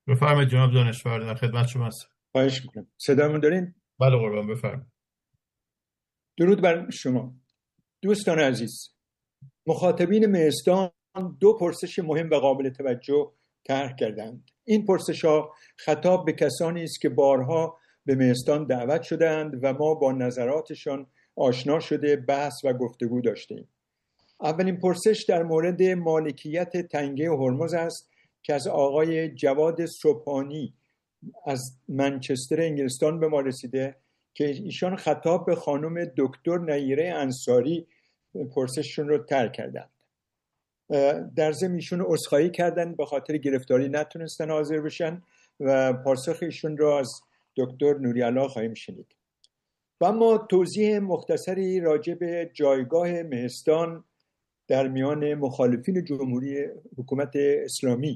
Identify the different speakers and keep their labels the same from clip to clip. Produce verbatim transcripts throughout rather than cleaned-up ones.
Speaker 1: بفرمایید جناب دانشور، در خدمت شما هستم.
Speaker 2: خواهش میکنم. صدامو دارین؟
Speaker 1: بله قربان، بفرمایید.
Speaker 2: درود بر شما دوستان عزیز. مخاطبین مهستان دو پرسش مهم و قابل توجه طرح کردند. این پرسش‌ها خطاب به کسانی است که بارها به مهستان دعوت شدند و ما با نظراتشان آشنا شده بحث و گفتگو داشتیم. اولین پرسش در مورد مالکیت تنگه هرمز است که از آقای جواد صبحانی از منچستر انگلستان به ما رسیده که ایشان خطاب به خانم دکتر نیره انصاری پرسششون رو طرح کردند. در ضمن ایشون عذرخواهی کردن به خاطر گرفتاری نتونستن حاضر بشن و پاسخ ایشون رو از دکتر نوری‌الله خواهیم شنید. و اما توضیح مختصری راجع به جایگاه مهستان در میان مخالفین جمهوری حکومت اسلامی.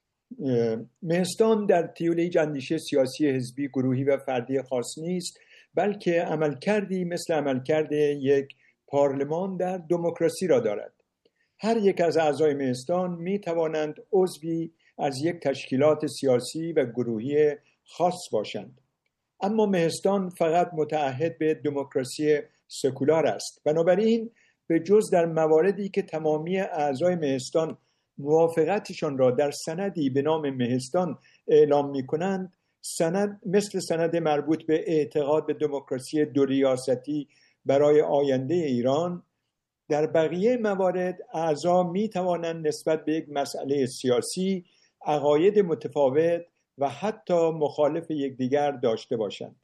Speaker 2: مهستان در طیول هیچ اندیشه سیاسی، حزبی، گروهی و فردی خاص نیست، بلکه عملکردی مثل عملکرد یک پارلمان در دموکراسی را دارد. هر یک از اعضای مهستان می توانند عضوی از یک تشکیلات سیاسی و گروهی خاص باشند. اما مهستان فقط متعهد به دموکراسی سکولار است. بنابراین به جز در مواردی که تمامی اعضای مهستان موافقتشان را در سندی به نام مهستان اعلام می کنند، سند مثل سند مربوط به اعتقاد به دموکراسی دو ریاستی برای آینده ایران، در بقیه موارد اعضا می توانند نسبت به یک مسئله سیاسی عقاید متفاوت و حتی مخالف یکدیگر داشته باشند.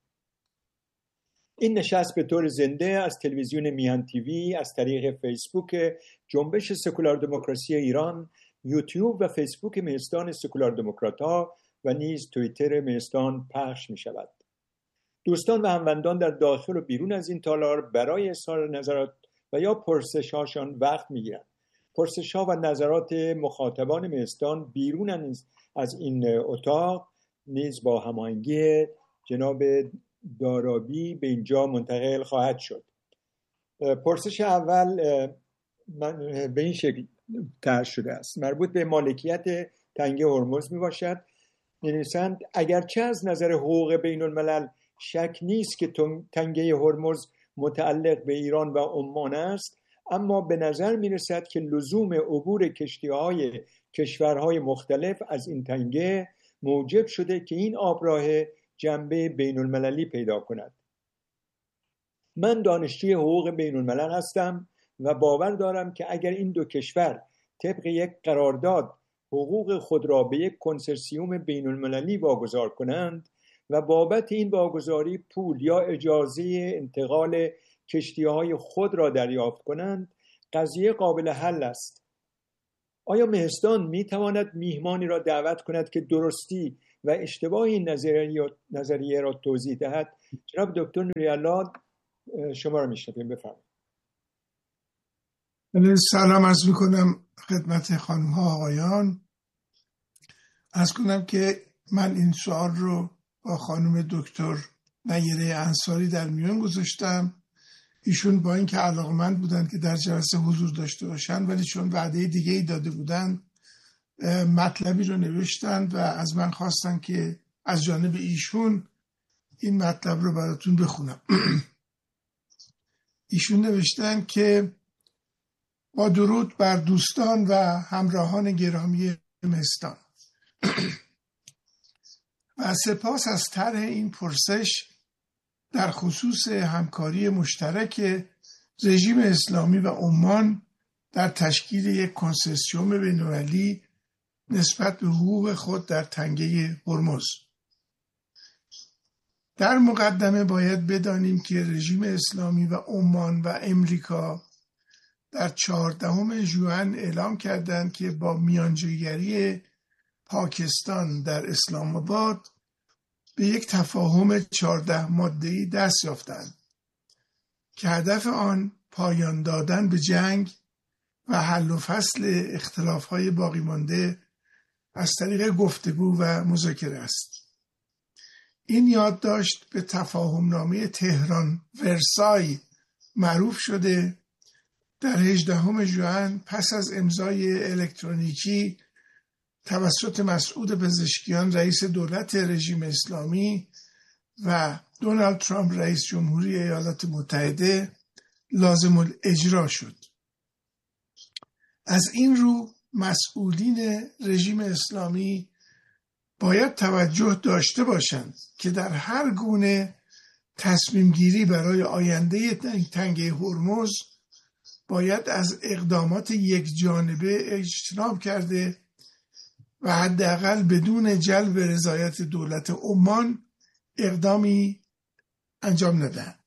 Speaker 2: این نشست به طور زنده از تلویزیون میهن تیوی، از طریق فیسبوک جنبش سکولار دموکراسی ایران، یوتیوب و فیسبوک مهستان سکولار دموکرات‌ها و نیز توییتر مهستان پخش می شود. دوستان و هموندان در داخل و بیرون از این تالار برای اظهار نظرات و یا پرسش هاشان وقت می گیرند. پرسش ها و نظرات مخاطبان مهستان بیرون از این اتاق نیز با هماهنگی جناب دارابی به اینجا منتقل خواهد شد. پرسش اول به این شکل طرح شده است. مربوط به مالکیت تنگه هرمز می باشد. می نویسند اگرچه از نظر حقوق بین الملل شک نیست که تنگه هرمز متعلق به ایران و عمان است، اما به نظر می رسد که لزوم عبور کشتی‌های کشورهای مختلف از این تنگه موجب شده که این آبراه جنبه بین المللی پیدا کند. من دانشجوی حقوق بین الملل هستم و باور دارم که اگر این دو کشور طبق یک قرارداد حقوق خود را به یک کنسرسیوم بین المللی واگذار کنند و بابت این واگذاری پول یا اجازه انتقال کشتی‌های خود را دریافت کنند، قضیه قابل حل است. آیا مهستان می تواند میهمانی را دعوت کند که درستی و اشتباه این نظریه, نظریه را توضیح دهد؟ جناب دکتر نوری‌الله شما را میشنویم، بفرمایید.
Speaker 3: سلام عرض میکنم خدمت خانم ها آقایان. عرض کنم که من این سوال رو با خانم دکتر نیره انصاری در میان گذاشتم. ایشون با اینکه علاقمند بودن که در جلسه حضور داشته باشن، ولی چون وعده دیگه ای داده بودن مطلبی رو نوشتن و از من خواستن که از جانب ایشون این مطلب رو براتون بخونم. ایشون نوشتن که با درود بر دوستان و همراهان گرامی مهستان و سپاس از طرح این پرسش در خصوص همکاری مشترک رژیم اسلامی و عمان در تشکیل یک کنسرسیوم بین‌المللی نسبت به حقوق خود در تنگه هرمز. در مقدمه باید بدانیم که رژیم اسلامی و عمان و امریکا در چهاردهم ژوئن اعلام کردند که با میانجیگری پاکستان در اسلام آباد به یک تفاهم چهارده ماده‌ای دست یافتند که هدف آن پایان دادن به جنگ و حل و فصل اختلاف‌های باقی مانده از طریق گفتگو و مذاکره است. این یادداشت به تفاهمنامه تهران ورسای معروف شده در هجدهم ژوئن پس از امضای الکترونیکی توسط مسعود پزشکیان رئیس دولت رژیم اسلامی و دونالد ترامپ رئیس جمهوری ایالات متحده لازم الاجرا شد. از این رو مسئولین رژیم اسلامی باید توجه داشته باشند که در هر گونه تصمیم گیری برای آینده تنگه هرمز باید از اقدامات یک جانبه اجتناب کرده و حداقل بدون جلب رضایت دولت عمان اقدامی انجام ندهند.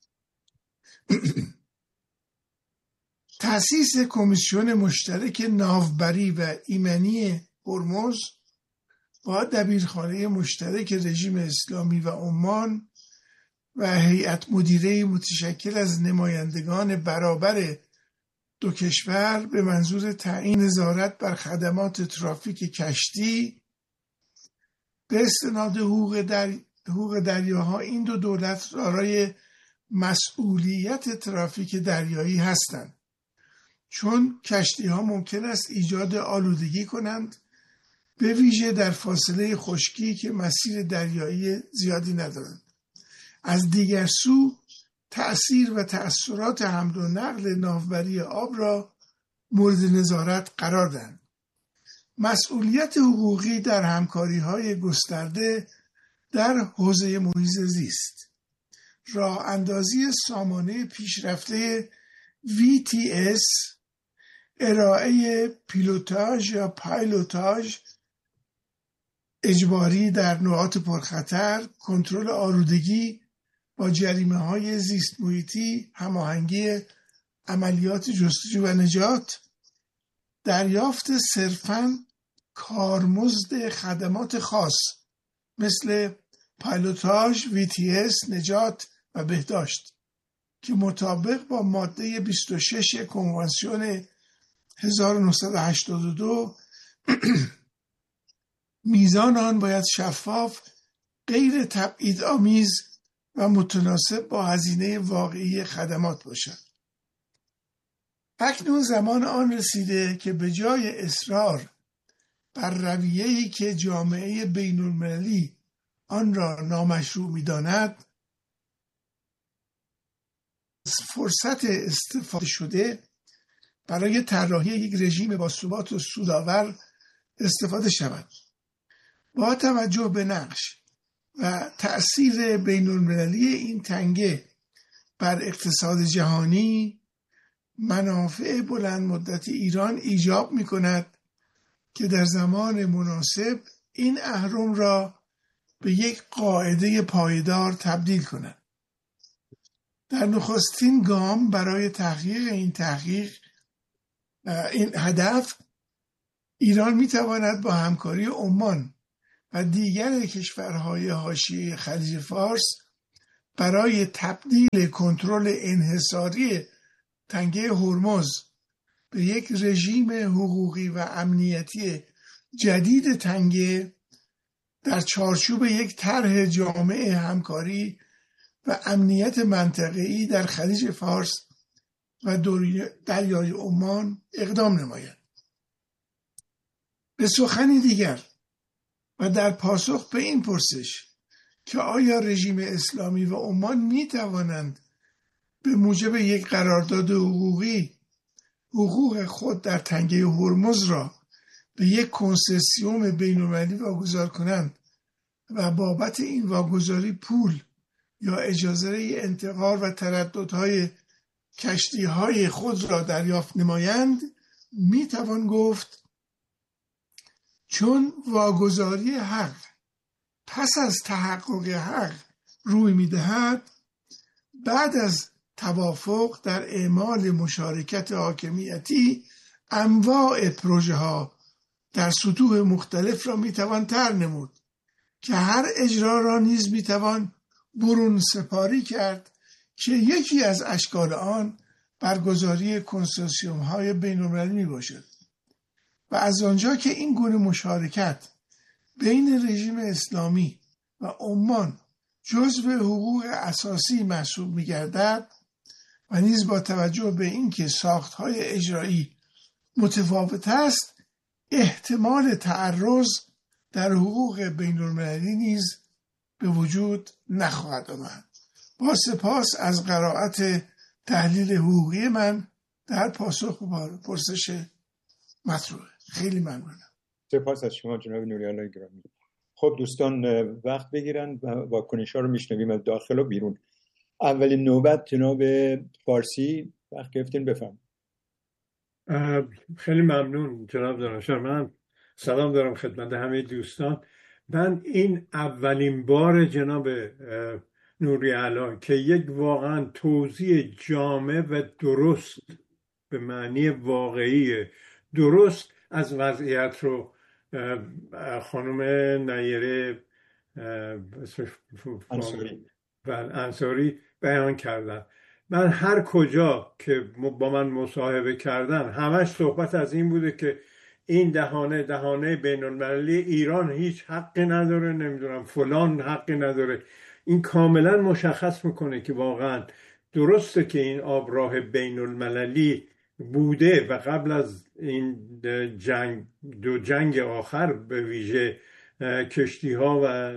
Speaker 3: تأسیس کمیسیون مشترک ناوبری و ایمنی هرمز با دبیرخانه مشترک رژیم اسلامی و عمان و هیئت مدیره متشکل از نمایندگان برابر دو کشور به منظور تعیین نظارت بر خدمات ترافیک کشتی به استناد حقوق, در... حقوق دریاها این دو دولت دارای مسئولیت ترافیک دریایی هستند، چون کشتی ها ممکن است ایجاد آلودگی کنند، به ویژه در فاصله خشکی که مسیر دریایی زیادی ندارند. از دیگر سو تأثیر و تأثیرات حمل و نقل ناوبری آب را مورد نظارت قرار دهند. مسئولیت حقوقی در همکاری‌های گسترده در حوزه محیط زیست، راه اندازی سامانه پیشرفته وی تی اس، ارائه پیلوتاژ یا پایلوتاژ اجباری در نقاط پرخطر، کنترل آلودگی با جریمه‌های زیست محیطی، هماهنگی عملیات جستجو و نجات، دریافت صرفاً کارمزد خدمات خاص مثل پایلوتاژ، وی تی اس، نجات و بهداشت که مطابق با ماده بیست و شش کنوانسیون هزار و نهصد و هشتاد و دو میزان آن باید شفاف، غیر تبعیض‌آمیز و متناسب با هزینه واقعی خدمات باشد. اکنون زمان آن رسیده که به جای اصرار بر رویه‌ای که جامعه بین‌المللی آن را نامشروع می‌داند، از فرصت استفاده شده برای طراحی یک رژیم باثبات و سودآور استفاده شود. با توجه به نقش و تأثیر بین‌المللی این تنگه بر اقتصاد جهانی، منافع بلند مدت ایران ایجاب می کند که در زمان مناسب این اهرم را به یک قاعده پایدار تبدیل کند. در نخستین گام برای تحقیق این تحقیق این هدف، ایران می تواند با همکاری عمان و دیگر کشورهای حاشیه خلیج فارس برای تبدیل کنترل انحصاری تنگه هرمز به یک رژیم حقوقی و امنیتی جدید تنگه در چارچوب یک طرح جامع همکاری و امنیت منطقه‌ای در خلیج فارس و دریای عمان اقدام نماید. به سخنی دیگر و در پاسخ به این پرسش که آیا رژیم اسلامی و عمان می توانند به موجب یک قرارداد حقوقی حقوق خود در تنگه هرمز را به یک کنسسیوم بین‌المللی واگذار کنند و بابت این واگذاری پول یا اجازه انتقال و ترددهای کشتی‌های خود را دریافت نمایند، می توان گفت چون واگذاری حق پس از تحقق حق روی می دهد، بعد از توافق در اعمال مشارکت حاکمیتی انواع پروژه ها در سطوح مختلف را می توان طرح نمود که هر اجرا را نیز می توان برون سپاری کرد که یکی از اشکال آن برگزاری کنسورسیوم های بین‌المللی می باشد. و از آنجا که این گونه مشارکت بین رژیم اسلامی و عمان جزو حقوق اساسی محسوب می گردد و نیز با توجه به اینکه ساخت‌های اجرایی متفاوت است، احتمال تعرض در حقوق بین المللی نیز به وجود نخواهد آمد. با سپاس از قرائت تحلیل حقوقی من در پاسخ به پرسش مطروحه. خیلی ممنونم.
Speaker 2: سپاس از شما جناب نوری‌الله گرامی. خب دوستان وقت بگیرن و واکنش‌ها رو میشنویم از داخل و بیرون. اولین نوبت جناب فارسی، وقت گرفتین بفهم.
Speaker 4: خیلی ممنون جناب دانشور. من سلام دارم خدمت همه دوستان. من این اولین بار جناب نوری‌الله که یک واقعا توضیح جامع و درست به معنی واقعی درست از وضعیت رو خانم نیره
Speaker 2: انصاری
Speaker 4: و انصاری بیان کردن. من هر کجا که با من مصاحبه کردن همش صحبت از این بوده که این دهانه دهانه بین المللی، ایران هیچ حقی نداره، نمیدونم فلان حقی نداره. این کاملا مشخص میکنه که واقعا درسته که این آبراه بین المللی بوده و قبل از این جنگ، دو جنگ آخر به ویژه کشتی ها و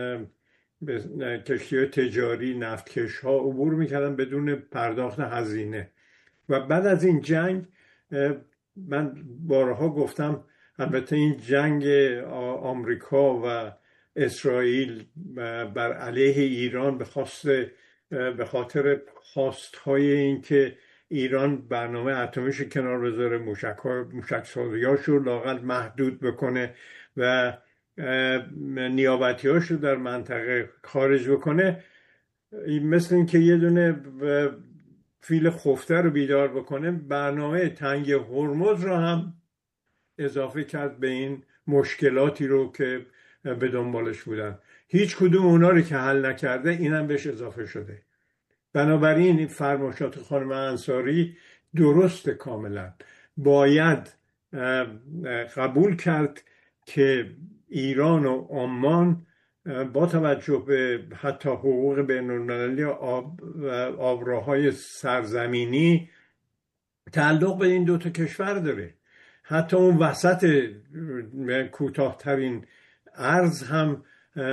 Speaker 4: کشتی های تجاری، نفتکش ها عبور میکردن بدون پرداخت هزینه. و بعد از این جنگ من بارها گفتم، البته این جنگ آمریکا و اسرائیل بر علیه ایران به خواست به خاطر خواستهای این که ایران برنامه اتمیش کنار بذاره، موشک سازیاش رو لااقل محدود بکنه و نیابتیاش رو در منطقه خارج بکنه، مثل این که یه دونه فیل خفته رو بیدار بکنه، برنامه تنگ هرمز رو هم اضافه کرد به این مشکلاتی رو که به دنبالش بودن. هیچ کدوم اونا رو که حل نکرده این هم بهش اضافه شده. بنابراین این فرمایشات خانم انصاری درست، کاملا باید قبول کرد که ایران و عمان با توجه به حتی حقوق بین المللی آب آبراهای سرزمینی تعلق به این دوتا کشور داره. حتی اون وسط کوتاهترین ارز هم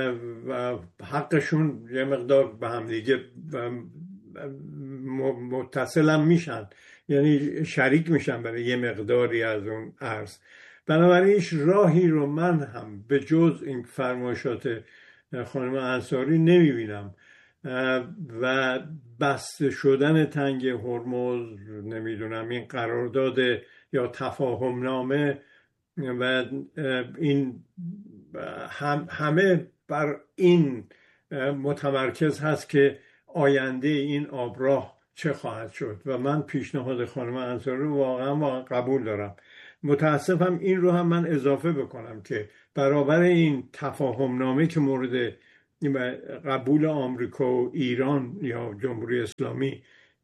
Speaker 4: حقشون یه مقدار به هم دیگه متصل هم میشن، یعنی شریک میشن برای یه مقداری از اون ارز. بنابراین هیچ راهی رو من هم به جز این فرمایشات خانم انصاری نمیبینم و بسته شدن تنگ هرمز، نمیدونم این قرارداد یا تفاهم نامه و این هم همه بر این متمرکز هست که آینده این آبراه چه خواهد شد و من پیشنهاد خانم انصاری رو واقعا واقعا قبول دارم. متاسفم این رو هم من اضافه بکنم که برابر این تفاهم نامه که مورد قبول آمریکا و ایران یا جمهوری اسلامی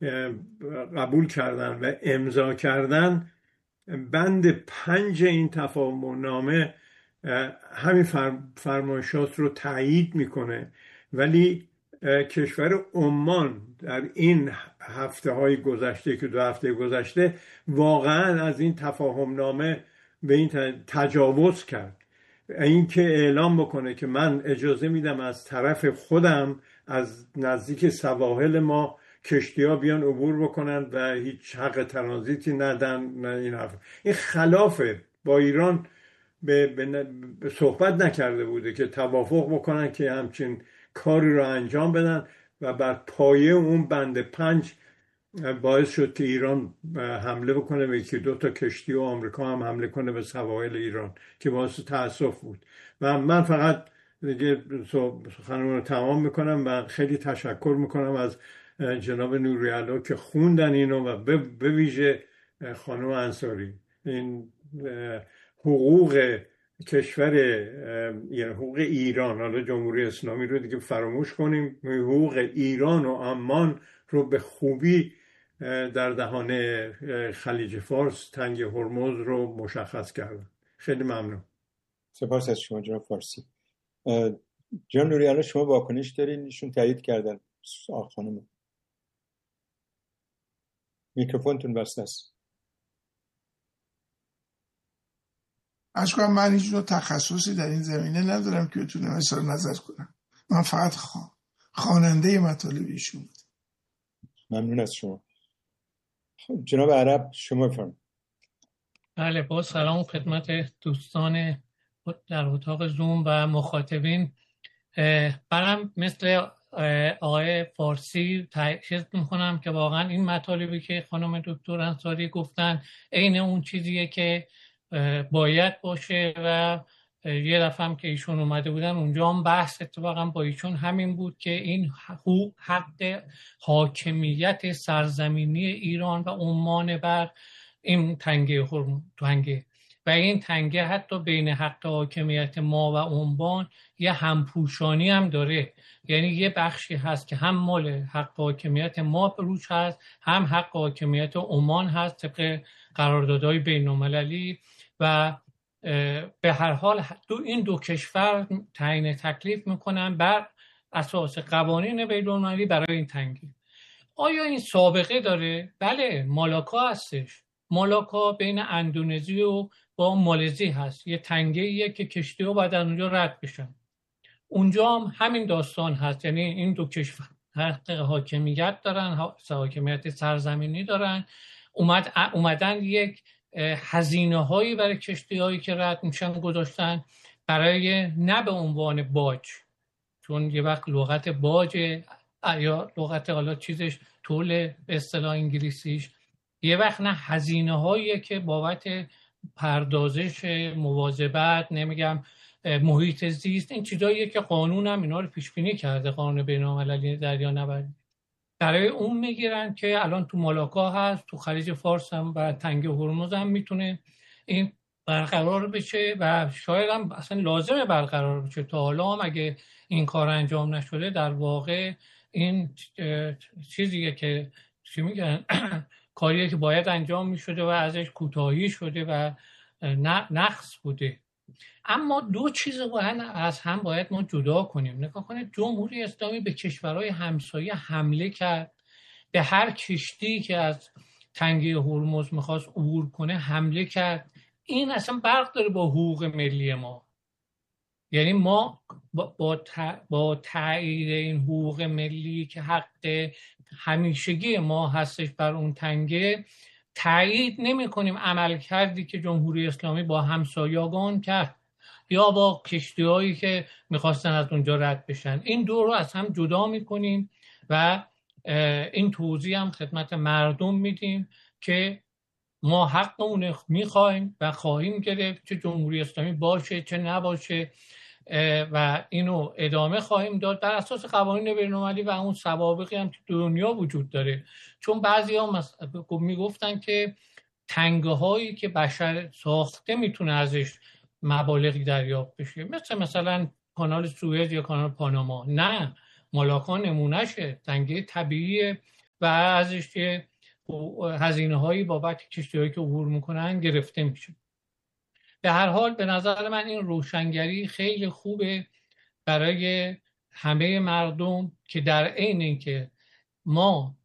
Speaker 4: قبول کردن و امضا کردن، بند پنج این تفاهم نامه همین فرمایشات رو تایید میکنه، ولی کشور عمان در این هفته های گذشته که دو هفته گذشته واقعا از این تفاهم نامه به این تجاوز کرد. این که اعلام بکنه که من اجازه میدم از طرف خودم از نزدیک سواحل ما کشتی ها بیان عبور بکنن و هیچ حق ترانزیتی ندن، نه این حرف. این خلافه. با ایران به, به, به صحبت نکرده بوده که توافق بکنن که همچین کاری رو انجام بدن و بر پایه اون بند پنج باعث شد که ایران حمله بکنه به یکی دو تا کشتی و آمریکا هم حمله کنه به سواحل ایران که باعث تأسف بود. و من فقط دیگه سخنم رو تمام میکنم و خیلی تشکر میکنم از جناب نوری‌الله که خوندن اینو و به ویژه خانم انصاری. این حقوق کشور، یعنی حقوق ایران، حالا جمهوری اسلامی رو دیگه فراموش کنیم، حقوق ایران و عمان رو به خوبی در دهان خلیج فارس تنگ هرمز رو مشخص کردن. خیلی ممنون.
Speaker 2: سپاس از شما جناب فارسی. جناب نوری‌الله شما واکنش دارین؟ ایشون تایید کردن. آقا خانم میکروفونتون بسته است.
Speaker 3: اشکا من هیچ نوع تخصصی در این زمینه ندارم که بتونم اظهار نظر کنم. من فقط خوا... خواننده مطالب ایشون بودم.
Speaker 2: ممنون از شما. جناب عرب شما بفرمایید.
Speaker 5: بله، با سلام خدمت دوستان در اتاق زوم و مخاطبین. برم مثل آقای فارسی تأکید میکنم که واقعا این مطالبی که خانم دکتر انصاری گفتن عین اون چیزیه که باید باشه و یه دفعه هم که ایشون اومده بودن اونجا هم بحث اتفاقا با ایشون همین بود که این حقوق حق حاکمیت سرزمینی ایران و عمان بر این تنگه تنگه و این تنگه حتی بین حق حاکمیت ما و عمان یه همپوشانی هم داره. یعنی یه بخشی هست که هم مال حق حاکمیت ما روش هست، هم حق حاکمیت عمان هست طبق قراردادهای بین‌المللی و به هر حال دو این دو کشور تعیین تکلیف میکنن بر اساس قوانین بین‌المللی برای این تنگه. آیا این سابقه داره؟ بله، مالاکا هستش. مالاکا بین اندونزی و با مالزی هست. یه تنگه ایه که کشتی ها باید از اونجا رد بشن. اونجا هم همین داستان هست. یعنی این دو کشور حق حاکمیت دارن، حاکمیت سرزمینی دارن. اومد اومدن یک هزینه هایی برای کشتی هایی که رد میشن گذاشتن برای نه به عنوان باج، چون یه وقت لغت باج یا لغت حالا چیزش طول به اصطلاح انگلیسیش، یه وقت نه هزینه هایی که بابت پردازش مواظبت نمیگم محیط زیست، این چیزاییه که قانون هم اینا رو پیش بینی کرده، قانون بین‌المللی دریانوردی. برای اون میگیرن که الان تو مالاکا هست، تو خلیج فارس هم و تنگه هرمز هم میتونه این برقرار بشه و شاید هم اصلا لازمه برقرار بشه. تا حالا هم اگه این کار انجام نشده در واقع این چیزیه که چی میگن کاریه که باید انجام میشده و ازش کوتاهی شده و نقص بوده. اما دو چیز باید از هم باید ما جدا کنیم. نگاه کنید، جمهوری اسلامی به کشورهای همسایه حمله کرد، به هر کشتی که از تنگه هرمز میخواست عبور کنه حمله کرد. این اصلا برق داره با حقوق ملی ما. یعنی ما با, با, با تایید این حقوق ملی که حق همیشگی ما هستش بر اون تنگه، تایید نمی کنیم عمل کردی که جمهوری اسلامی با همسایگان کرد یا با کشتی هایی که میخواستن از اونجا رد بشن. این دو رو از هم جدا میکنیم و این توضیح هم خدمت مردم میدیم که ما حقمون میخوایم و خواهیم گرفت، چه جمهوری اسلامی باشه چه نباشه، و اینو ادامه خواهیم داد بر اساس قوانین بین‌المللی و اون سوابقی هم که دنیا وجود داره. چون بعضی ها میگفتن که تنگه هایی که بشر ساخته میتونه ازش مبالغی دریافت بشه، مثل مثلا کانال سوئد یا کانال پاناما. نه، مالاکا نمونهشه، تنگه طبیعیه و ازش که هزینه هایی بابت کشتی هایی که عبور میکنن گرفته میشه. به هر حال به نظر من این روشنگری خیلی خوبه برای همه مردم که در عین اینکه ما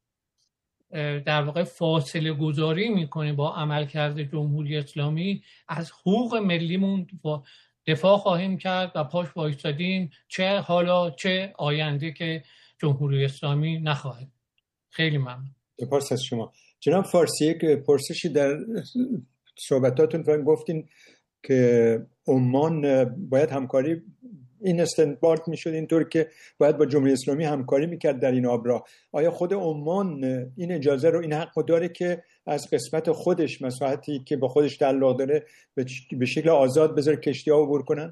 Speaker 5: در واقع فاصله گذاری میکنیم با عملکرد جمهوری اسلامی، از حقوق ملیمون دفاع خواهیم کرد و پاش وایسادیم، چه حالا چه آینده که جمهوری اسلامی نخواهد. خیلی ممنون.
Speaker 2: سپاس از شما. جناب فارسی، یک پرسشی در صحبتاتون فرام گفتین که عمان باید همکاری، این استنباط میشد اینطور که باید با جمهوری اسلامی همکاری میکرد در این آبراه. آیا خود عمان این اجازه رو، این حق داره که از قسمت خودش، مساحتی که با خودش تعلق داره، به شکل آزاد بذاره کشتی ها عبور کنن؟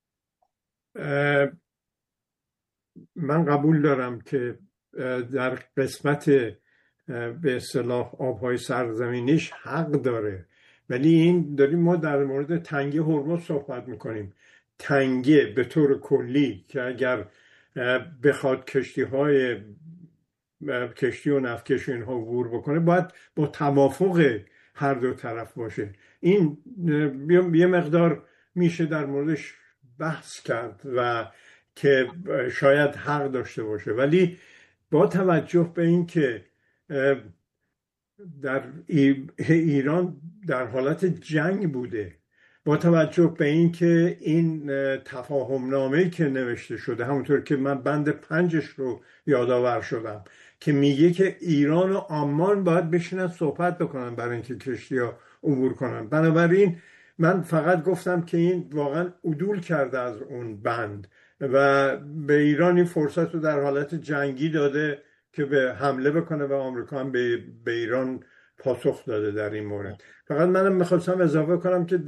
Speaker 4: من قبول دارم که در قسمت به اصطلاح آبهای سرزمینیش حق داره، ولی این داریم ما در مورد تنگه هرمز صحبت میکنیم. تنگه به طور کلی که اگر بخواد کشتی های کشتی و نفتکش و اینها عبور بکنه باید با توافق هر دو طرف باشه. این یه مقدار میشه در موردش بحث کرد و که شاید حق داشته باشه، ولی با توجه به این که در ایران در حالت جنگ بوده با توجه به این که این تفاهم نامه‌ای که نوشته شده، همونطور که من بند پنجش رو یادآور شدم که میگه که ایران و عمان باید بشینن صحبت بکنن برای اینکه کشتی‌ها عبور کنن. بنابراین من فقط گفتم که این واقعا عدول کرده از اون بند و به ایران این فرصت رو در حالت جنگی داده که به حمله بکنه و آمریکا هم به, به ایران پاسخ داده در این مورد. فقط منم میخواستم اضافه کنم که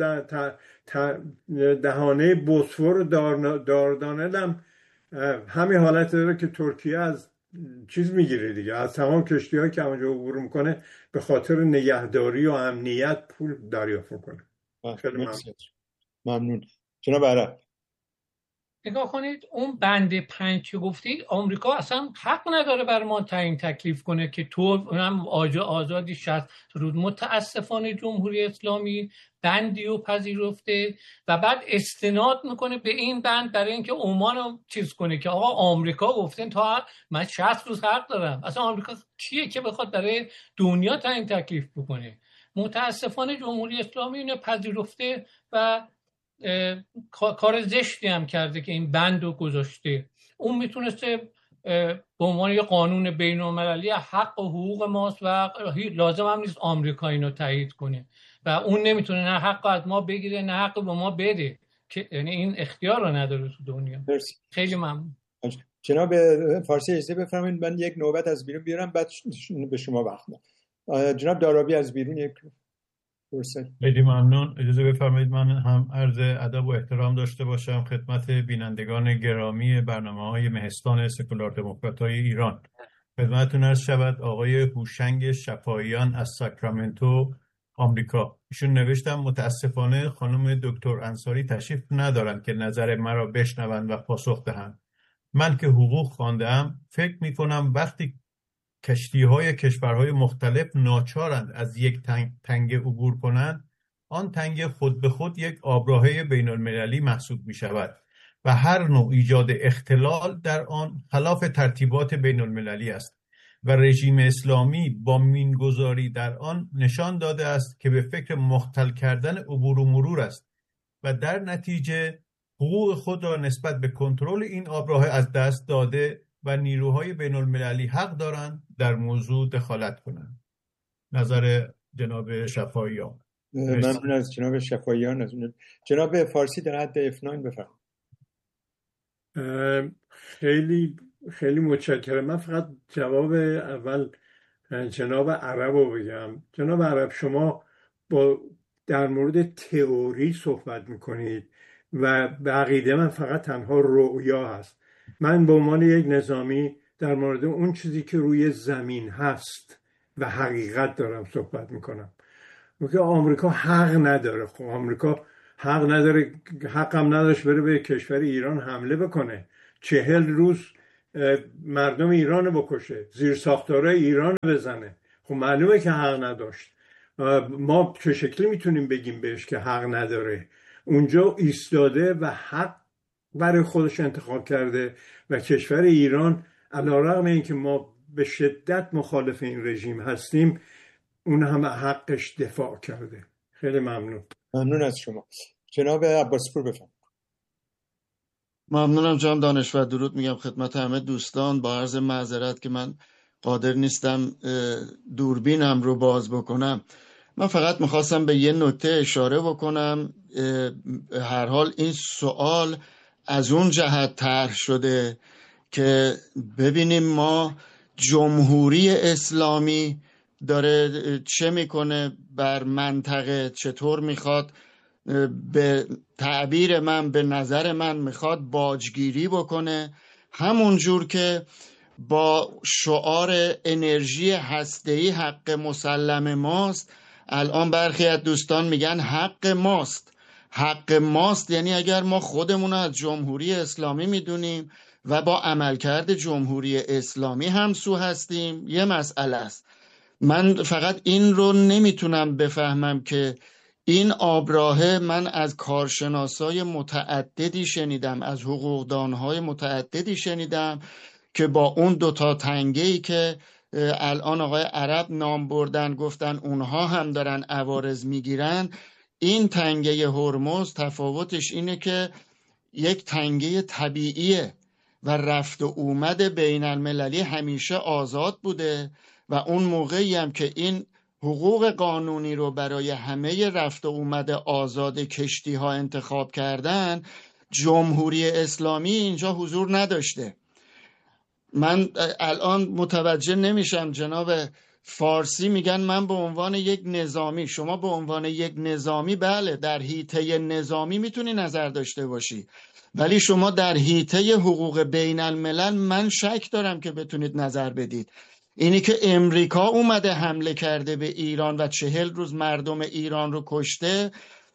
Speaker 4: دهانه بوسفور و داردانل هم همین حالت داره که ترکیه از چیز میگیره دیگه، از تمام کشتی هایی که همونجا عبور میکنه به خاطر نگهداری و امنیت پول دریافت میکنه. خیلی ممنون.
Speaker 2: ممنون. جناب عرب
Speaker 5: نگاه کنید اون بند پنج که گفتید، آمریکا اصلا حق نداره بر ما تعیین تکلیف کنه که تو هم آزادی شصت روز. متاسفانه جمهوری اسلامی بندی رو پذیرفته و بعد استناد میکنه به این بند برای اینکه عمان رو چیز کنه که آقا آمریکا گفتن تا من شصت روز حق دارم. اصلا آمریکا کیه که بخواد برای دنیا تعیین تکلیف بکنه؟ متاسفانه جمهوری اسلامی اینو پذیرفته و کار زشتی هم کرده که این بند رو گذاشته. اون میتونسته به عنوان یه قانون بین المللی حق و حقوق ماست و لازم هم نیست آمریکا اینو تایید کنه و اون نمیتونه نه حق از ما بگیره نه حق به ما بده، که یعنی این اختیار رو نداره تو دنیا.
Speaker 2: مرسی.
Speaker 5: خیلی ممنون.
Speaker 2: جناب فارسی اجازه بفرمایید من یک نوبت از بیرون بیارم بعد به شما وقت میدم. جناب دارابی از بیرون یک فرصت.
Speaker 1: خیلی ممنون. اجازه بفرمایید من هم عرض ادب و احترام داشته باشم خدمت بینندگان گرامی برنامه‌های مهستان سکولار دموکرات‌های ایران. خدمتتون عرض شود آقای هوشنگ شفاییان از ساکرامنتو آمریکا. ایشون نوشتم متاسفانه خانم دکتر انصاری تشریف ندارند که نظر مرا بشنوند و پاسخ دهند. من که حقوق خوانده‌ام فکر می‌کنم وقتی کشتی‌های کشورهای مختلف ناچارند از یک تنگه عبور کنند، آن تنگه خود به خود یک آبراهه بین المللی محسوب می شود و هر نوع ایجاد اختلال در آن خلاف ترتیبات بین المللی است و رژیم اسلامی با مینگذاری در آن نشان داده است که به فکر مختل کردن عبور و مرور است و در نتیجه حقوق خود را نسبت به کنترل این آبراهه از دست داده و نیروهای بین المللی حق دارند در موضوع دخالت کنند. نظر جناب شفاییان.
Speaker 2: ممنون از جناب شفاییان. از جناب فارسی در حد اف نه بفرمایید.
Speaker 4: خیلی خیلی متشکرم. من فقط جواب اول جناب عرب رو بگم. جناب عرب شما با در مورد تئوری صحبت میکنید و به عقیده من فقط تنها رؤیا هست. من به عنوان یک نظامی در مورد اون چیزی که روی زمین هست و حقیقت دارم صحبت میکنم. که آمریکا حق نداره. خب آمریکا حق نداره، حقم نداشت بره به کشور ایران حمله بکنه، چهل روز مردم ایران رو بکشه، زیر ساختارهای ایران رو بزنه. خب معلومه که حق نداشت. ما چه شکلی میتونیم بگیم بهش که حق نداره؟ اونجا ایستاده و حق برای خودش انتخاب کرده و کشور ایران علیرغم اینکه ما به شدت مخالف این رژیم هستیم اون هم حقش دفاع کرده. خیلی ممنون.
Speaker 2: ممنون از شما. جناب عباسپور بفرمایید.
Speaker 6: ممنونم جناب دانشور. درود میگم خدمت همه دوستان. با عرض معذرت که من قادر نیستم دوربینم رو باز بکنم. من فقط میخواستم به یه نکته اشاره بکنم. هر حال این سوال از اون جهت طرح شده که ببینیم ما جمهوری اسلامی داره چه میکنه بر منطقه، چطور میخواد، به تعبیر من به نظر من میخواد باجگیری بکنه، همون جور که با شعار انرژی هسته‌ای حق مسلم ماست. الان برخی از دوستان میگن حق ماست. حق ماست یعنی اگر ما خودمون از جمهوری اسلامی میدونیم و با عملکرد جمهوری اسلامی همسو هستیم یه مسئله است. من فقط این رو نمیتونم بفهمم که این آبراهه، من از کارشناسای متعددی شنیدم، از حقوقدانهای متعددی شنیدم که با اون دوتا تنگه‌ای که الان آقای عرب نام بردن گفتن اونها هم دارن عوارض میگیرن، این تنگه هرمز تفاوتش اینه که یک تنگه طبیعیه و رفت و اومد بین المللی همیشه آزاد بوده و اون موقعی هم که این حقوق قانونی رو برای همه رفت و اومد آزاد کشتی ها انتخاب کردن، جمهوری اسلامی اینجا حضور نداشته. من الان متوجه نمیشم جناب فارسی میگن من به عنوان یک نظامی، شما به عنوان یک نظامی بله در حیطه نظامی میتونی نظر داشته باشی، ولی شما در حیطه حقوق بین الملل من شک دارم که بتونید نظر بدید. اینی که امریکا اومده حمله کرده به ایران و چهل روز مردم ایران رو کشته،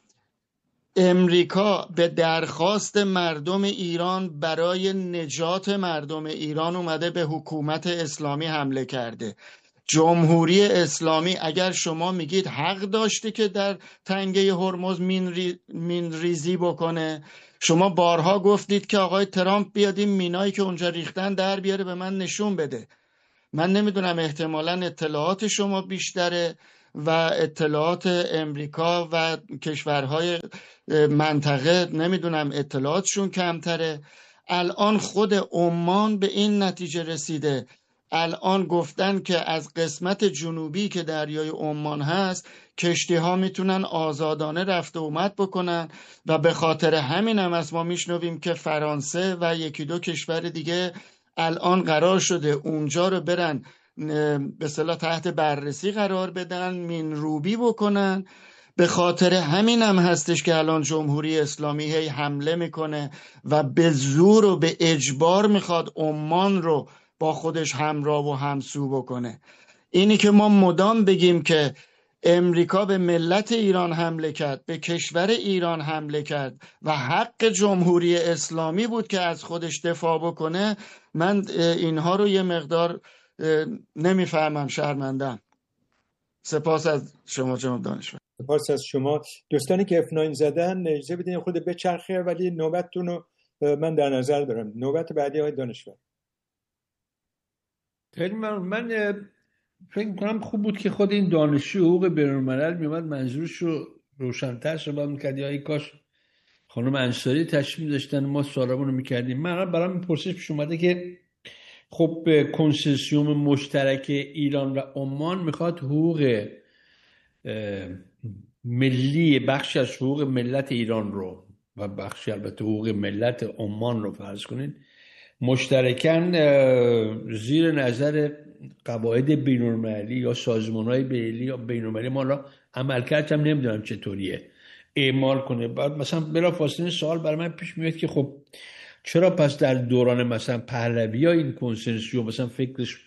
Speaker 6: امریکا به درخواست مردم ایران برای نجات مردم ایران اومده به حکومت اسلامی حمله کرده. جمهوری اسلامی اگر شما میگید حق داشته که در تنگه هرمز مین, ری، مین ریزی بکنه، شما بارها گفتید که آقای ترامپ بیاد این مینایی که اونجا ریختن در بیاره به من نشون بده. من نمیدونم، احتمالاً اطلاعات شما بیشتره و اطلاعات امریکا و کشورهای منطقه نمیدونم اطلاعاتشون کمتره. الان خود عمان به این نتیجه رسیده، الان گفتن که از قسمت جنوبی که دریای عمان هست کشتی ها میتونن آزادانه رفت و اومد بکنن و به خاطر همین هم از ما میشنویم که فرانسه و یکی دو کشور دیگه الان قرار شده اونجا رو برن به اصطلاح تحت بررسی قرار بدن، مین روبی بکنن. به خاطر همین هم هستش که الان جمهوری اسلامی هی حمله میکنه و به زور و به اجبار میخواد عمان رو با خودش همراه و همسو بکنه. اینی که ما مدام بگیم که امریکا به ملت ایران حمله کرد، به کشور ایران حمله کرد و حق جمهوری اسلامی بود که از خودش دفاع بکنه، من اینها رو یه مقدار نمیفهمم، شرمندم. سپاس از شما جناب دانشور.
Speaker 2: سپاس از شما. دوستانی که اف ناین زدن اجازه بدین خود بچرخه، ولی نوبتتون رو من در نظر دارم. نوبت بعدی های دانشور.
Speaker 7: خیلی من من فکر میکنم خوب بود که خود این دانشجو حقوق بین‌الملل میومد منظورش رو روشن‌تر شباب میکرد، یا ای کاش خانم انصاری تشریف داشتن ما سوالمون رو میکردیم. من برام پرسش پیش اومده که خب کنسرسیوم مشترک ایران و عمان میخواد حقوق ملی، بخش از حقوق ملت ایران رو و بخش البته حقوق ملت عمان رو فرض کنید مشترکاً زیر نظر قواعد بین‌المللی یا سازمان‌های بین‌المللی یا بین‌المللی ما را عملکرد هم نمیدونم چطوریه اعمال کنه. بعد مثلا بلافاصله سوال برای من پیش میاد که خب چرا پس در دوران مثلا پهلوی‌ها این کنسرسیوم مثلا فکرش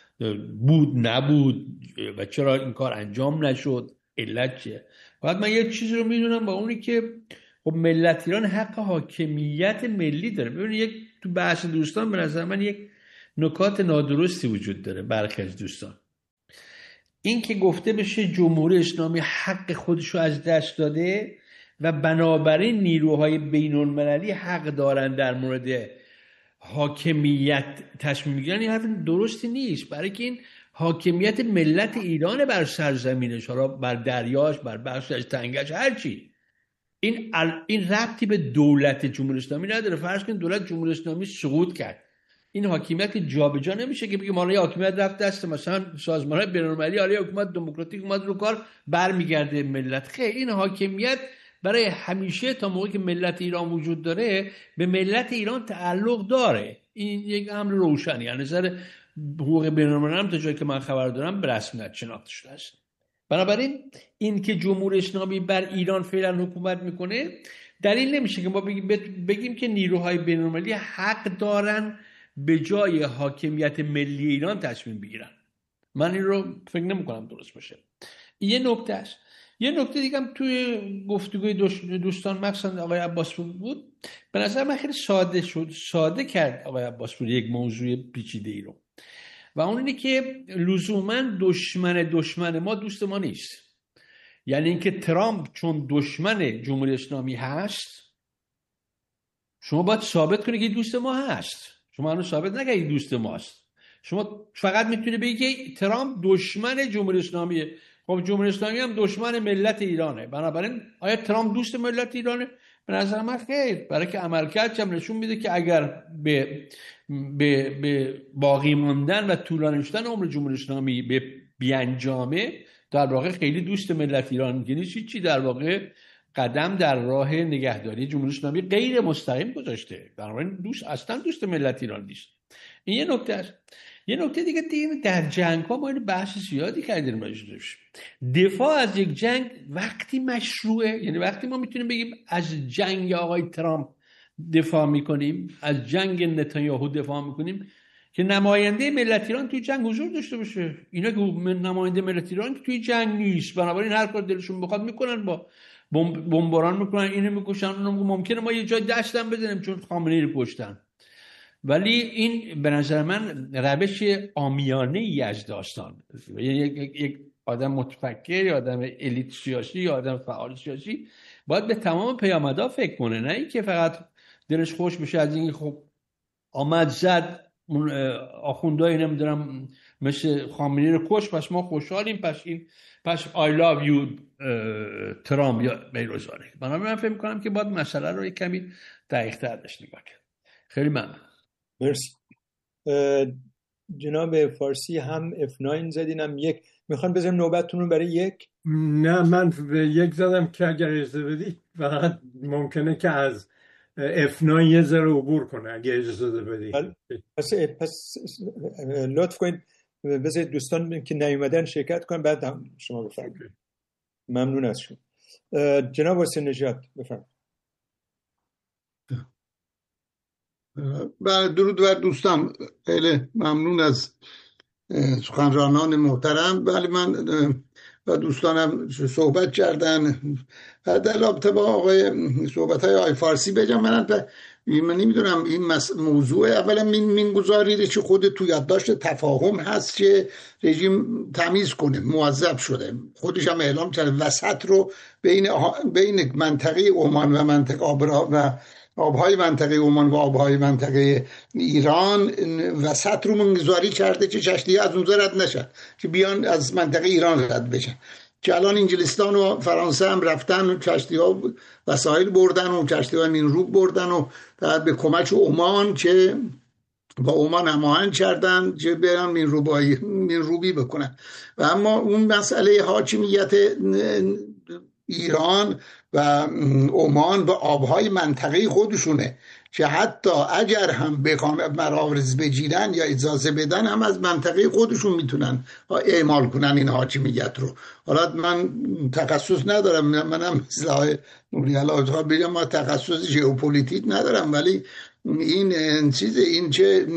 Speaker 7: بود نبود و چرا این کار انجام نشد، علت چیه؟ بعد من یه چیزی رو میدونم با اونی که خب ملت ایران حق حاکمیت ملی داره. ببینید یک تو بحث دوستان به نظر من یک نکات نادرستی وجود داره. برخی از دوستان این که گفته بشه جمهوری اسلامی حق خودش رو از دست داده و بنابراین نیروهای بین المللی حق دارن در مورد حاکمیت تصمیم بگیرن، این حرف درستی نیست. برای که این حاکمیت ملت ایران بر سرزمینش، حالا بر دریاش، بر بخش از تنگش، هر چی، این این ربطی به دولت جمهوری اسلامی نداره. فرض کنید دولت جمهوری اسلامی سقوط کرد، این حاکمیت جابجا نمیشه که بگیم حالا حاکمیت رفت دست مثلا سازمان‌های بین‌المللی، حالا حکومت دموکراتیک اومد رو کار برمیگرده ملت. خیر، این حاکمیت برای همیشه تا موقعی که ملت ایران وجود داره به ملت ایران تعلق داره. این یک امر روشنی از نظر حقوق بین‌المللی هم تا جایی که من خبر دارم به رسمیت شناخته شده است. بنابراین این که جمهوری اسلامی بر ایران فعلا حکومت میکنه دلیل نمیشه که ما بگیم, بگیم که نیروهای بین‌المللی حق دارن به جای حاکمیت ملی ایران تصمیم بگیرن. من این رو فکر نمی کنم درست باشه. یه نکته است. یه نکته دیگه هم توی گفتگوی دوستان مخصوصا آقای عباسپور بود، به نظر من خیلی ساده شد، ساده کرد آقای عباسپور یک موضوع پیچیده ای رو، و اون اینه که لزوما دشمن دشمن ما دوست ما نیست. یعنی اینکه ترامپ چون دشمن جمهوری اسلامی هست شما باید ثابت کنید که دوست ما هست. شما هنوز ثابت نکردید دوست ماست. شما فقط میتونید بگید که ترامپ دشمن جمهوری اسلامیه. خب جمهوری اسلامی هم دشمن ملت ایرانه. بنابراین آیا ترامپ دوست ملت ایرانه؟ به نظر من خیر، برای که عملکردش هم نشون میده که اگر به به به باقی موندن و طولانی شدن عمر جمهوری اسلامی به بیانجامه، در واقع خیلی دوست ملت ایران نیست، چی در واقع قدم در راه نگهداری جمهوری اسلامی غیر مستقیم گذاشته. بنابراین دوست اصلا دوست ملت ایران نیست. این یه نکته است. یه نکته دیگه دیگه در جنگ ها ما این بحث زیادی کردیم راجعش. دفاع از یک جنگ وقتی مشروعه، یعنی وقتی ما میتونیم بگیم از جنگ آقای ترامپ دفاع میکنیم، از جنگ نتانیاهو دفاع میکنیم، که نماینده ملت ایران توی جنگ حضور داشته باشه. اینا که نماینده ملت ایران که توی جنگ نیست، بنابراین هر کار دلشون بخواد میکنن، با بمباران میکنن، اینو میکشن، اونو. ممکنه ما یه جای دستم بزنیم چون خامنه‌ای رو کشتن، ولی این به نظر من روش عامیانه ای از داستان. یک یک آدم متفکر یا آدم الیت سیاسی یا آدم فعال سیاسی باید به تمام پیامدها فکر کنه، نه اینکه فقط دلش خوش بشه از اینکه خب آمد زد اون آخوندهای نمیدونم مثل خامنه‌ای رو کش، پس ما خوشحالیم، پس این پس I love you ترامپ یا بیروزانه. بنابراین من فکر می‌کنم که باید مسئله رو یک کمی دقیق‌تر بهش نگاه کرد. خیلی ممنون.
Speaker 2: مرسی. جناب فارسی هم اف نه زدین، هم یک. میخوان بذارم نوبتتون رو برای یک؟
Speaker 4: نه من یک زدم که اگر اجازه بدی، فقط ممکنه که از اف نه یه ذره عبور کنه اگه اجازه بدی.
Speaker 2: پس پس لطف کنید بذارید دوستان که نیومدن شرکت کنن، بعد هم شما بفرمایید. ممنون از شما. جناب حسین نژاد بفرمایید.
Speaker 8: بله، درود بر دوستان، خیلی ممنون از سخنرانان محترم. ولی من و دوستانم صحبت کردن در رابطه با آقای صحبت های آقای فارسی بگم، من من نمیدونم این موضوع اولا من میگذاریده که خود تو یادداشت تفاهم هست که رژیم تمیز کنه، موظف شده، خودش هم اعلام کرده وسط رو بین بین منطقه عمان و منطقه آبرا و آبهای منطقه عمان و آبهای منطقه ایران وسط رو منگذاری کرده که کشتی از اونجا رد نشد، که بیان از منطقه ایران رد بشن. که الان انگلستان و فرانسه هم رفتن و کشتی ها وسایل بردن و کشتی ها مینروب بردن و به کمک عمان که با عمان هماهنگ کردن که برن مینروبی بکنن. و اما اون مسئله حاکمیت ایران و عمان و آبهای منطقه خودشونه که حتی اگر هم بخوام مراورز بگیرن یا اجازه بدن هم از منطقه خودشون میتونن اعمال کنن این حاکمیت رو. حالا من تخصص ندارم، منم مثل های نوری الله بگم ما تخصص ژئوپلیتیک ندارم، ولی این چیز این که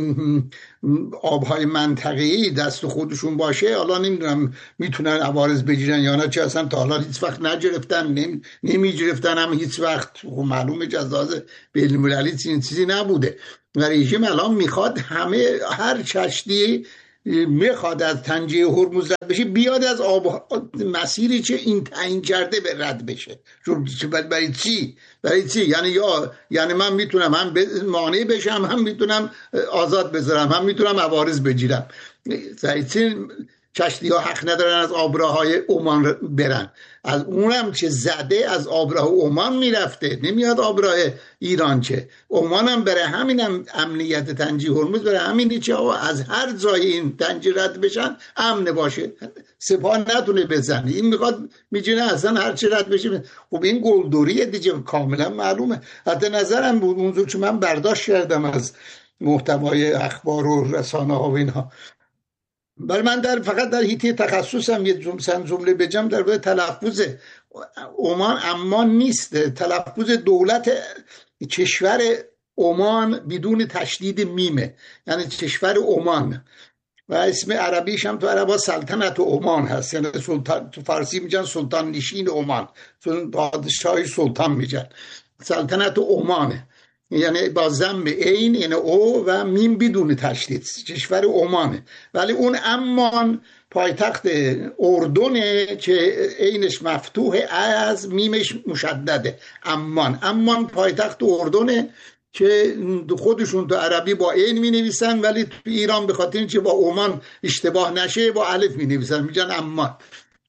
Speaker 8: آبهای منطقه‌ای دست خودشون باشه، حالا نمیدونم میتونن عوارض بگیرن یا نه، چه اصلا تا حالا هیچ وقت نگرفتن، نمی نمیگرفتن هم هیچ وقت. معلومه جزاز بین‌المللی این چیزی نبوده و رژیم الان میخواد همه هر کشتی میخواد از تنجه هرمز رد بشه بیاد از آب مسیری که این تعیین کرده به رد بشه. برای چی؟ برای چی؟ یعنی یا یعنی من میتونم هم مانع بشم، هم میتونم آزاد بذارم، هم میتونم عوارض بگیرم. برای چی کشتی ها حق ندارن از آبراهای عمان برن؟ از اونم که زده از آبراه عمان میرفته، نمیاد آبراه ایران. که عمان هم برای همینم امنیت تنجی هرمز برای همینی که از هر جای این تنجی رد بشن امن باشه، سپاه نتونه بزنه. این میخواد میجونه اصلا هر چی رد بشه. خب این گلدوریه دیگه، کاملا معلومه. حتی نظرم بود اونجور که من برداشت کردم از محتوای اخبار و رسانه ها و اینها. ولی من در فقط در حیطه تخصصم یه جمله بگم در مورد تلفظ عمان. عمان نیست، تلفظ دولت کشور عمان بدون تشدید میمه، یعنی کشور عمان. و اسم عربیش هم تو عربا سلطنت عمان هست، یعنی سلطان، تو فارسی میگن سلطان نشین عمان، پادشاه سلطان میگن. سلطنت عمانه، یعنی با ضم عین یعنی او و میم بدون تشدید، کشور عمانه. ولی اون عمان پایتخت اردنه که عینش مفتوحه از میمش مشدده. عمان عمان پایتخت اردنه که خودشون تو عربی با عین می نویسن، ولی تو ایران به خاطر اینکه با عمان اشتباه نشه با الف می نویسن، میگن عمان.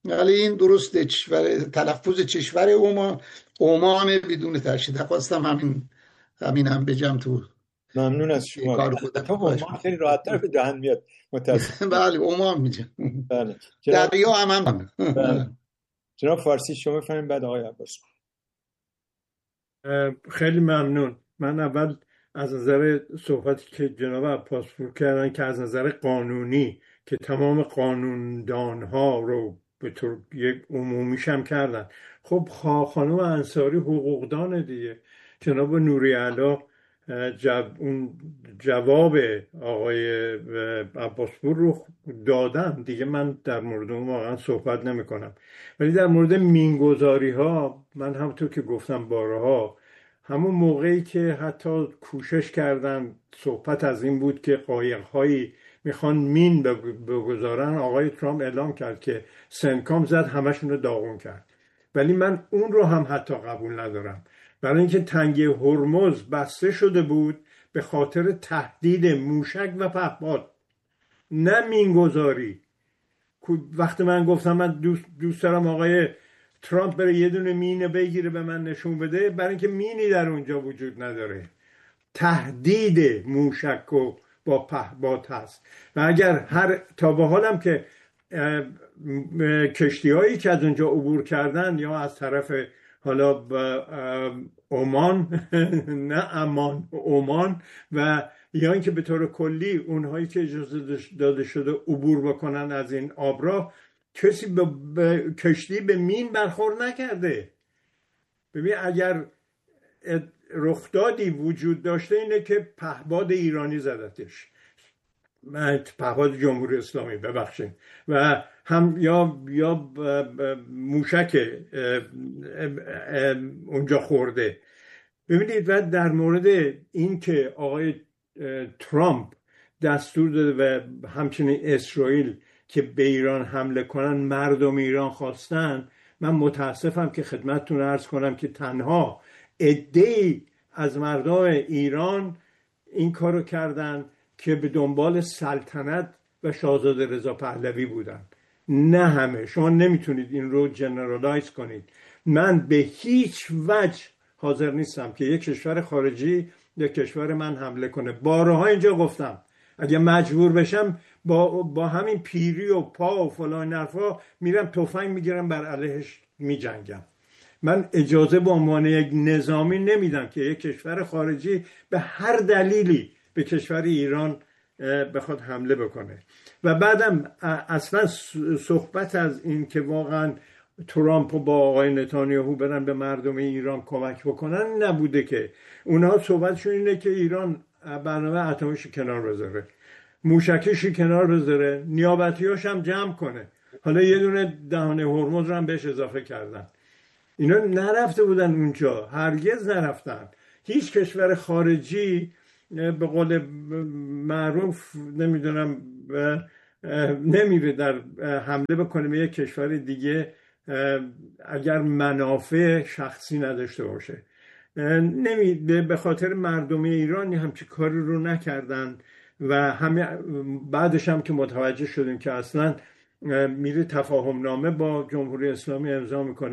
Speaker 8: ولی این درسته، کشور تلفظ کشور عمان عمان بدون تشدید. خواستم همین همین هم بگم تو.
Speaker 2: ممنون از شما.
Speaker 8: کار خودم
Speaker 2: تو عمان خیلی راحت‌تر به دهن میاد متأسفم.
Speaker 8: بله عمان میگم.
Speaker 2: بله.
Speaker 8: دریا هم هم.
Speaker 2: بله. جناب فارسی شما بفرمایید بعد آقای عباس.
Speaker 4: خیلی ممنون. من اول از نظر صحبتی که جناب عباس کردن که از نظر قانونی که تمام قانوندان ها رو به طور یک عمومیش هم کردن. خب خانم انصاری حقوقدان دیگه، جناب نوری علا جب اون جواب آقای عباسپور رو دادن دیگه، من در مورد اون واقعا صحبت نمی کنم. ولی در مورد مینگذاری ها من همونطور که گفتم بارها، همون موقعی که حتی کوشش کردن صحبت از این بود که قایق هایی میخوان مین بگذارن، آقای ترامپ اعلام کرد که سنکام زد همشون رو داغون کرد. ولی من اون رو هم حتی قبول ندارم، برای اینکه تنگه هرمز بسته شده بود به خاطر تهدید موشک و پهپاد، نه مینگذاری. وقتی من گفتم من دوست, دوست دارم آقای ترامپ بره یه دونه مینه بگیره به من نشون بده، برای اینکه مینی در اونجا وجود نداره، تهدید موشک و با پهپاد هست. و اگر هر تا به حالم که کشتی هایی که از اونجا عبور کردن یا از طرف حالا با عمان نه امان عمان، و یا اینکه به طور کلی اونهایی که اجازه داده شده عبور بکنن از این آبراه، کسی به, به کشتی به مین برخورد نکرده. ببین اگر رخدادی وجود داشته اینه که پهپاد ایرانی زدتش، پهپاد جمهوری اسلامی ببخشید، و هم یا یا موشک اونجا خورده. ببینید و در مورد این که آقای ترامپ دستور داده و همچنین اسرائیل که به ایران حمله کنن، مردم ایران خواستن، من متاسفم که خدمتتون عرض کنم که تنها عده‌ای از مردم ایران این کارو کردن که به دنبال سلطنت و شاهزاده رضا پهلوی بودن، نه همه. شما نمیتونید این رو جنرالایز کنید. من به هیچ وجه حاضر نیستم که یک کشور خارجی یا کشور من حمله کنه. بارها اینجا گفتم اگه مجبور بشم با, با همین پیری و پا و فلان حرفا میرم تفنگ میگیرم بر علیهش میجنگم. من اجازه به عنوان یک نظامی نمیدم که یک کشور خارجی به هر دلیلی به کشور ایران بخواد حمله بکنه. و بعدم اصلا صحبت از این که واقعا ترامپ با آقای نتانیاهو برن به مردم ایران کمک بکنن نبوده، که اونها صحبتشون اینه که ایران برنامه اتمیش کنار بذاره، موشکش کنار بذاره، نیابتیاش هم جمع کنه. حالا یه دونه دهانه هرمز رو هم بهش اضافه کردن. اینا نرفته بودن اونجا، هرگز نرفتن. هیچ کشور خارجی به قول معروف نمیدونم نمیره در حمله بکنه به یک کشور دیگه اگر منافع شخصی نداشته باشه. نمی به خاطر مردم ایران همچی کاری رو نکردن و همه بعدش هم که متوجه شدیم که اصلا میره تفاهم نامه با جمهوری اسلامی امضا میکنه